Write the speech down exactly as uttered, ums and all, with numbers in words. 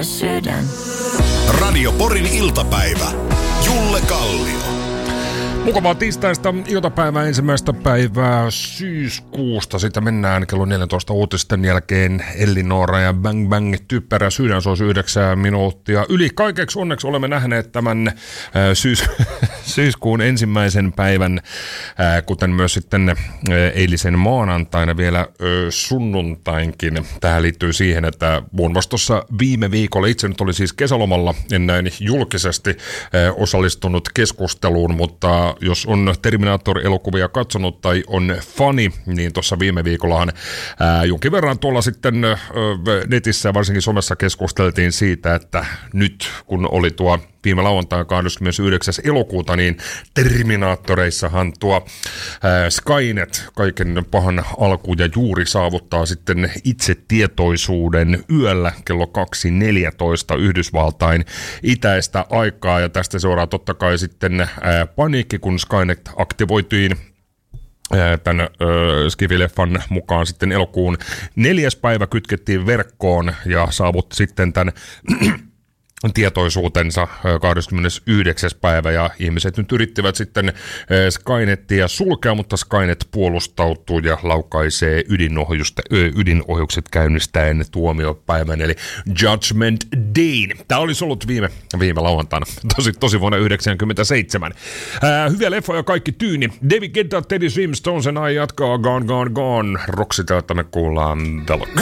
ja sydän. Radio Porin iltapäivä. Julle Kallio. Mukavaa tiistaista iltapäivää, ensimmäistä päivää syyskuusta. Sitten mennään kello neljätoista uutisten jälkeen. Elinora ja Bang Bang typerä sydän, se olisi yhdeksän minuuttia. Yli kaikeksi onneksi olemme nähneet tämän äh, syys, syyskuun ensimmäisen päivän, äh, kuten myös sitten äh, eilisen maanantaina vielä äh, sunnuntainkin. Tähän liittyy siihen, että muun muassa tuossa viime viikolla, itse nyt oli siis kesälomalla, en näin julkisesti äh, osallistunut keskusteluun, mutta jos on Terminator-elokuvia katsonut tai on fani, niin tuossa viime viikollahan ää, jonkin verran tuolla sitten ää, netissä, varsinkin somessa keskusteltiin siitä, että nyt kun oli tuo viime lauantaina kahdeskymmenesyhdeksäs elokuuta, niin Terminaattoreissahan tuo ää, Skynet kaiken pahan alku ja juuri saavuttaa sitten itsetietoisuuden yöllä kello kaksi neljätoista Yhdysvaltain itäistä aikaa, ja tästä seuraa totta kai sitten ää, paniikki, kun Skynet aktivoitiin tämän äh, Skifi-leffan mukaan sitten elokuun neljäs päivä, kytkettiin verkkoon ja saavutti sitten tämän tietoisuutensa kahdeskymmenesyhdeksäs päivä, ja ihmiset nyt yrittivät sitten Skynetia sulkea, mutta Skynet puolustautuu ja laukaisee ydinohjukset käynnistäen tuomiopäivän, eli Judgment Day. Tämä olisi ollut viime, viime lauantaina, tosi, tosi vuonna yhdeksänkymmentäseitsemän. Ää, hyviä leffoja kaikki tyyni. David Guetta, Teddy Swims, Stones and I jatkaa Gone, Gone, Gone. Roksitelta me kuullaan The Look.